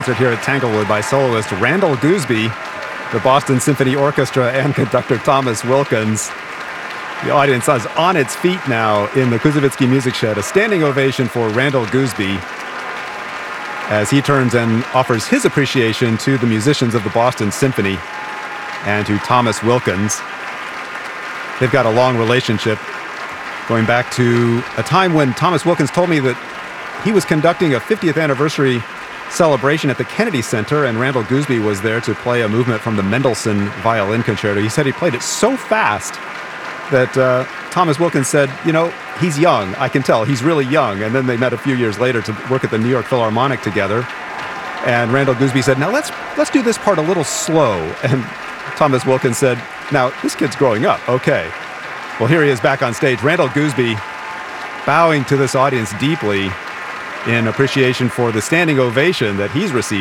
Here at Tanglewood by soloist Randall Gooseby, the Boston Symphony Orchestra, and conductor Thomas Wilkins. The audience is on its feet now in the Kuzovitsky Music Shed. A standing ovation for Randall Gooseby as he turns and offers his appreciation to the musicians of the Boston Symphony and to Thomas Wilkins. They've got a long relationship going back to a time when Thomas Wilkins told me that he was conducting a 50th anniversary celebration at the Kennedy Center, and Randall Gooseby was there to play a movement from the Mendelssohn Violin Concerto. He said he played it so fast that Thomas Wilkins said, you know, he's young. I can tell he's really young. And then they met a few years later to work at the New York Philharmonic together. And Randall Gooseby said, now let's do this part a little slow. And Thomas Wilkins said, now this kid's growing up. Okay. Well, here he is back on stage. Randall Gooseby bowing to this audience deeply in appreciation for the standing ovation that he's received